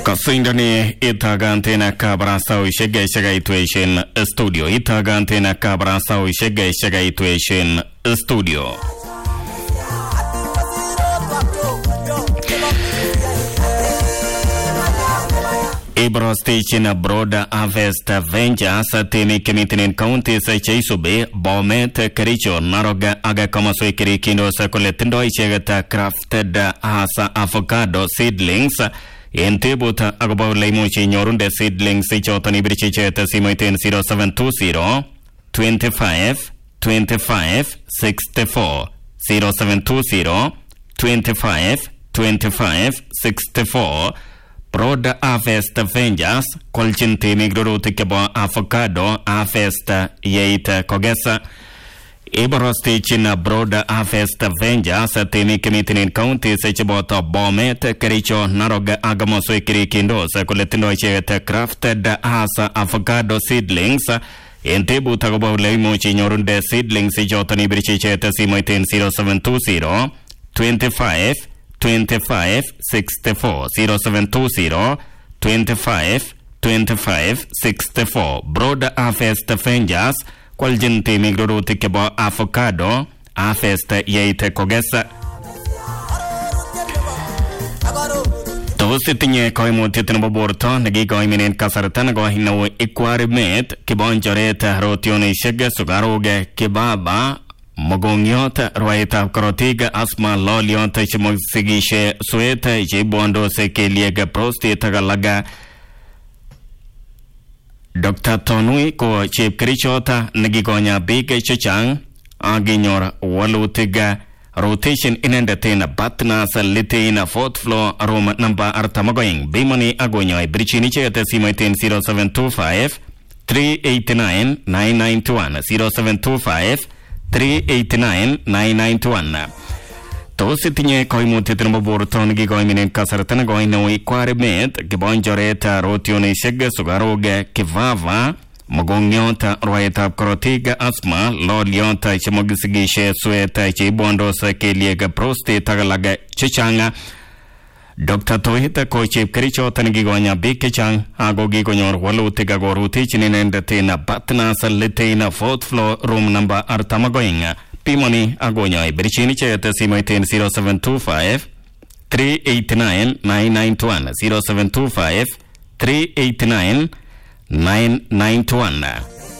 Kasindani itagantena kabrasa ushege ituation studio. Itagantena kabrasa ushege ituation studio. Ibro Station Broad Harvest Ventures tini Kemitin County Sachaisube Bomet Kericho Naroga Aga Kamaswe Kirikindo Sakoletindo Ichegata crafted as avocado seedlings Intibuta Agabo Lemuchi Nyorunde seedlings Ichotani Brichete Simoitin 0720 25 25 64 0720 25 25 64 Broad Harvest Ventures Kolchinti Migruruti Kebo Avocado Harvest Yeit Kogesa Ibro Station Broad Harvest Ventures Tini Kemitin County Sechibota Bomet Kericho Naroga Agamoswe Kirikindo Sakuletindo Chete crafted as avocado seedlings Intibu Tagobo Lemuchi Nyorunde seedlings Jotani Brichete Simoitin 0720 25 25 64 0720 25 25 64 Broad Harvest Ventures Kwaljinti Migruruti Kebo Avocado Harvest Yeite Kogesa Tositinye Koimuti Tinaborto Nagi Goiminin Kasaratan Gohino Equarimet Kibonjoret Rotioni Shege Sugaroge Kibaba Mogongyota Roita Krotiga Asma Loliota Chimosigishe Sueta Jibondo Sekeliega Prosti Tagalaga Dr. Tonui Ko Chip Krichota Nagigonya Big Chichang Aginyor Walutiga Rotation in Endatina Batnas Litina 4th floor room number Artamagoing Bimoni Agonyo Brichiniche at Simoitin 0725 389 9921 0725 389-9921. Tositinye Koimuti Tinaborton Gigoiminin Kasartana Goino Equarimet Gibonjoreta Rotioni Shege Sugaroge Kivava Mogongyota Roeta Krotiga Asma Loliota Chimogisigishe Sueta Chibondo Sekeliega Prosti Tagalaga Chichanga Dr. Tohita Kochip Kericho Tanigigonya Bikichang Agogi Gonyor Walutiga Goruti Chininendatina Batnas Litina 4th floor room number Artamagoinga Pimoni Agonya Brichiniche at Simoitin 0725 389 9921 0725 389 9921